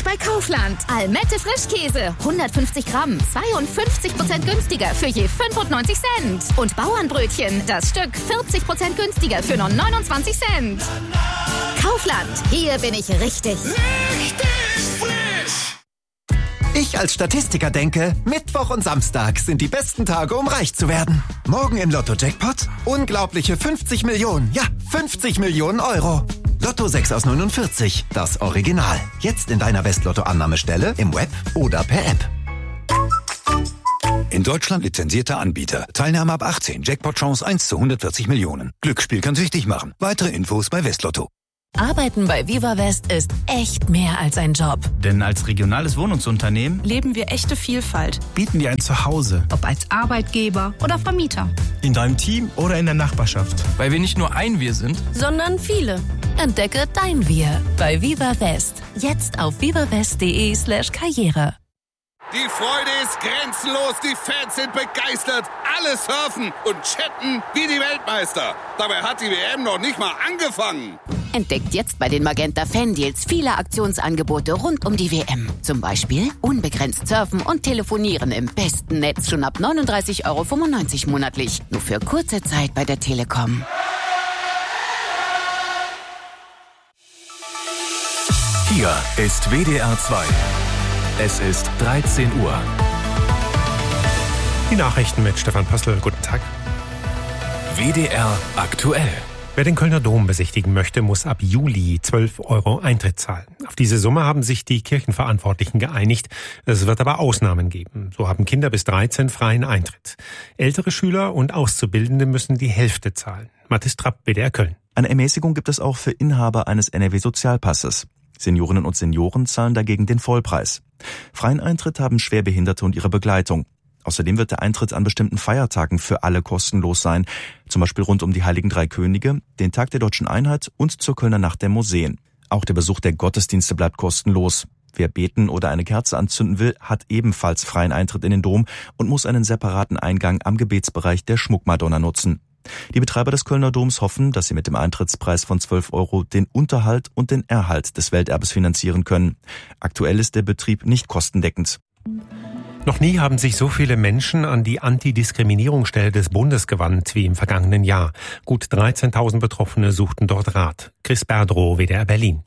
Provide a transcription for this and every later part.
bei Kaufland. Almette Frischkäse, 150 Gramm, 52% günstiger für je 95 Cent. Und Bauernbrötchen, das Stück 40% günstiger für nur 29 Cent. Kaufland, hier bin ich richtig. Richtig frisch! Ich als Statistiker denke, Mittwoch und Samstag sind die besten Tage, um reich zu werden. Morgen im Lotto-Jackpot unglaubliche 50 Millionen. Ja, 50 Millionen Euro. Lotto 6 aus 49, das Original. Jetzt in deiner Westlotto-Annahmestelle, im Web oder per App. In Deutschland lizenzierter Anbieter. Teilnahme ab 18. Jackpot-Chance 1 zu 140 Millionen. Glücksspiel kann süchtig machen. Weitere Infos bei Westlotto. Arbeiten bei Viva West ist echt mehr als ein Job. Denn als regionales Wohnungsunternehmen leben wir echte Vielfalt. Bieten dir ein Zuhause. Ob als Arbeitgeber oder Vermieter. In deinem Team oder in der Nachbarschaft. Weil wir nicht nur ein Wir sind, sondern viele. Entdecke dein Wir bei Viva West. Jetzt auf vivawest.de/Karriere. Die Freude ist grenzenlos, die Fans sind begeistert. Alle surfen und chatten wie die Weltmeister. Dabei hat die WM noch nicht mal angefangen. Entdeckt jetzt bei den Magenta Fan-Deals viele Aktionsangebote rund um die WM. Zum Beispiel unbegrenzt surfen und telefonieren im besten Netz schon ab 39,95 € monatlich. Nur für kurze Zeit bei der Telekom. Hier ist WDR 2. Es ist 13 Uhr. Die Nachrichten mit Stefan Pössl. Guten Tag. WDR aktuell. Wer den Kölner Dom besichtigen möchte, muss ab Juli 12 € Eintritt zahlen. Auf diese Summe haben sich die Kirchenverantwortlichen geeinigt. Es wird aber Ausnahmen geben. So haben Kinder bis 13 freien Eintritt. Ältere Schüler und Auszubildende müssen die Hälfte zahlen. Mathis Trapp, WDR Köln. Eine Ermäßigung gibt es auch für Inhaber eines NRW-Sozialpasses. Seniorinnen und Senioren zahlen dagegen den Vollpreis. Freien Eintritt haben Schwerbehinderte und ihre Begleitung. Außerdem wird der Eintritt an bestimmten Feiertagen für alle kostenlos sein, zum Beispiel rund um die Heiligen Drei Könige, den Tag der Deutschen Einheit und zur Kölner Nacht der Museen. Auch der Besuch der Gottesdienste bleibt kostenlos. Wer beten oder eine Kerze anzünden will, hat ebenfalls freien Eintritt in den Dom und muss einen separaten Eingang am Gebetsbereich der Schmuckmadonna nutzen. Die Betreiber des Kölner Doms hoffen, dass sie mit dem Eintrittspreis von 12 € den Unterhalt und den Erhalt des Welterbes finanzieren können. Aktuell ist der Betrieb nicht kostendeckend. Noch nie haben sich so viele Menschen an die Antidiskriminierungsstelle des Bundes gewandt wie im vergangenen Jahr. Gut 13.000 Betroffene suchten dort Rat. Chris Berdrow, WDR Berlin.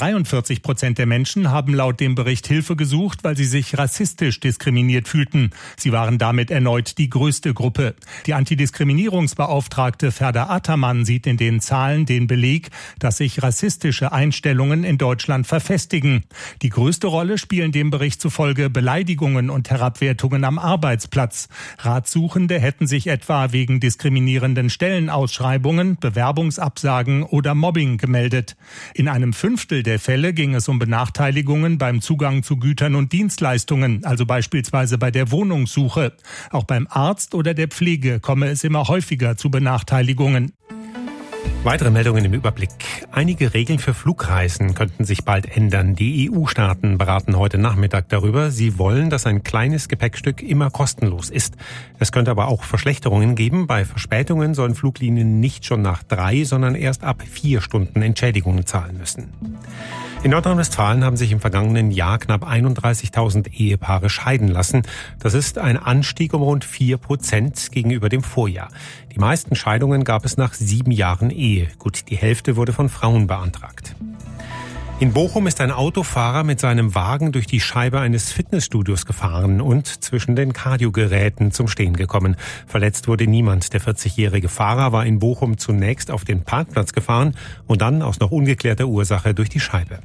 43% der Menschen haben laut dem Bericht Hilfe gesucht, weil sie sich rassistisch diskriminiert fühlten. Sie waren damit erneut die größte Gruppe. Die Antidiskriminierungsbeauftragte Ferda Ataman sieht in den Zahlen den Beleg, dass sich rassistische Einstellungen in Deutschland verfestigen. Die größte Rolle spielen dem Bericht zufolge Beleidigungen und Herabwertungen am Arbeitsplatz. Ratsuchende hätten sich etwa wegen diskriminierenden Stellenausschreibungen, Bewerbungsabsagen oder Mobbing gemeldet. In einem Fünftel der Fälle ging es um Benachteiligungen beim Zugang zu Gütern und Dienstleistungen, also beispielsweise bei der Wohnungssuche. Auch beim Arzt oder der Pflege komme es immer häufiger zu Benachteiligungen. Weitere Meldungen im Überblick. Einige Regeln für Flugreisen könnten sich bald ändern. Die EU-Staaten beraten heute Nachmittag darüber. Sie wollen, dass ein kleines Gepäckstück immer kostenlos ist. Es könnte aber auch Verschlechterungen geben. Bei Verspätungen sollen Fluglinien nicht schon nach 3, sondern erst ab 4 Stunden Entschädigungen zahlen müssen. In Nordrhein-Westfalen haben sich im vergangenen Jahr knapp 31.000 Ehepaare scheiden lassen. Das ist ein Anstieg um rund 4% gegenüber dem Vorjahr. Die meisten Scheidungen gab es nach 7 Jahren Ehe. Gut, die Hälfte wurde von Frauen beantragt. In Bochum ist ein Autofahrer mit seinem Wagen durch die Scheibe eines Fitnessstudios gefahren und zwischen den Kardiogeräten zum Stehen gekommen. Verletzt wurde niemand. Der 40-jährige Fahrer war in Bochum zunächst auf den Parkplatz gefahren und dann aus noch ungeklärter Ursache durch die Scheibe.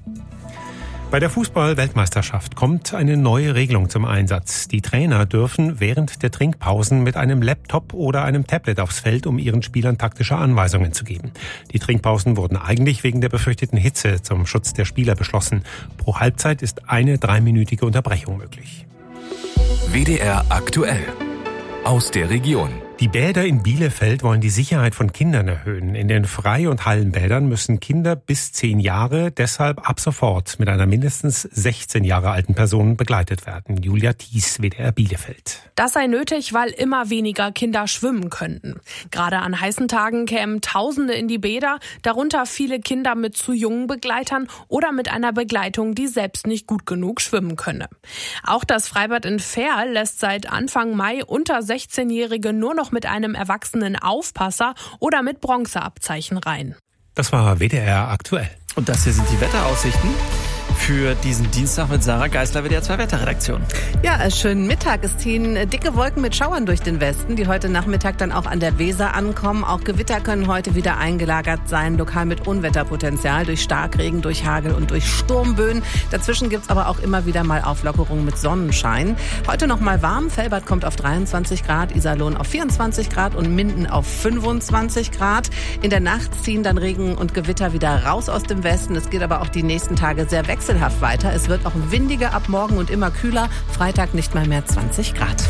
Bei der Fußball-Weltmeisterschaft kommt eine neue Regelung zum Einsatz. Die Trainer dürfen während der Trinkpausen mit einem Laptop oder einem Tablet aufs Feld, um ihren Spielern taktische Anweisungen zu geben. Die Trinkpausen wurden eigentlich wegen der befürchteten Hitze zum Schutz der Spieler beschlossen. Pro Halbzeit ist eine 3-minütige Unterbrechung möglich. WDR aktuell. Aus der Region. Die Bäder in Bielefeld wollen die Sicherheit von Kindern erhöhen. In den Frei- und Hallenbädern müssen Kinder bis 10 Jahre deshalb ab sofort mit einer mindestens 16 Jahre alten Person begleitet werden. Julia Thies, WDR Bielefeld. Das sei nötig, weil immer weniger Kinder schwimmen könnten. Gerade an heißen Tagen kämen Tausende in die Bäder, darunter viele Kinder mit zu jungen Begleitern oder mit einer Begleitung, die selbst nicht gut genug schwimmen könne. Auch das Freibad in Verl lässt seit Anfang Mai unter 16-Jährige nur noch mit einem erwachsenen Aufpasser oder mit Bronzeabzeichen rein. Das war WDR aktuell. Und das hier sind die Wetteraussichten für diesen Dienstag mit Sarah Geisler, WDR 2 Wetterredaktion. Ja, schönen Mittag. Es ziehen dicke Wolken mit Schauern durch den Westen, die heute Nachmittag dann auch an der Weser ankommen. Auch Gewitter können heute wieder eingelagert sein, lokal mit Unwetterpotenzial durch Starkregen, durch Hagel und durch Sturmböen. Dazwischen gibt's aber auch immer wieder mal Auflockerungen mit Sonnenschein. Heute noch mal warm. Velbert kommt auf 23 Grad, Iserlohn auf 24 Grad und Minden auf 25 Grad. In der Nacht ziehen dann Regen und Gewitter wieder raus aus dem Westen. Es geht aber auch die nächsten Tage sehr wechselhaft weiter. Es wird auch windiger ab morgen und immer kühler. Freitag nicht mal mehr 20 Grad.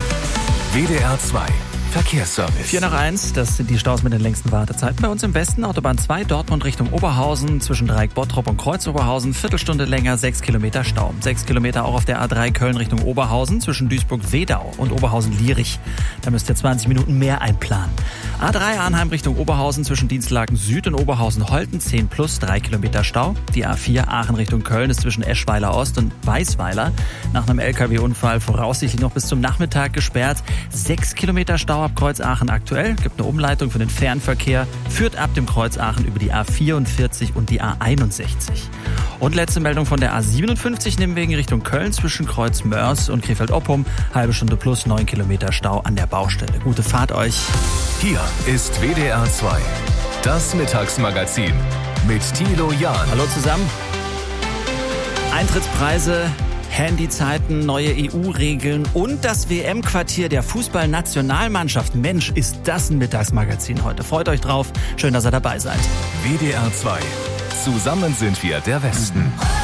WDR 2 Verkehrsservice. 4 nach 1, das sind die Staus mit den längsten Wartezeiten. Bei uns im Westen, Autobahn 2, Dortmund Richtung Oberhausen, zwischen Dreieck Bottrop und Kreuz Oberhausen, Viertelstunde länger, 6 Kilometer Stau. 6 Kilometer auch auf der A3 Köln Richtung Oberhausen, zwischen Duisburg-Wedau und Oberhausen-Lierich. Da müsst ihr 20 Minuten mehr einplanen. A3 Arnheim Richtung Oberhausen, zwischen Dienstlaken Süd und Oberhausen-Holten, 10 plus, 3 Kilometer Stau. Die A4 Aachen Richtung Köln ist zwischen Eschweiler Ost und Weißweiler nach einem LKW-Unfall voraussichtlich noch bis zum Nachmittag gesperrt. 6 Kilometer Stau ab Kreuz Aachen aktuell, gibt eine Umleitung für den Fernverkehr, führt ab dem Kreuz Aachen über die A44 und die A61. Und letzte Meldung von der A57, Nimwegen Richtung Köln zwischen Kreuz Mörs und Krefeld-Oppum, halbe Stunde plus 9 Kilometer Stau an der Baustelle. Gute Fahrt euch. Hier ist WDR 2, das Mittagsmagazin mit Thilo Jahn. Hallo zusammen. Eintrittspreise, Handyzeiten, neue EU-Regeln und das WM-Quartier der Fußballnationalmannschaft. Mensch, ist das ein Mittagsmagazin heute. Freut euch drauf. Schön, dass ihr dabei seid. WDR 2. Zusammen sind wir der Westen.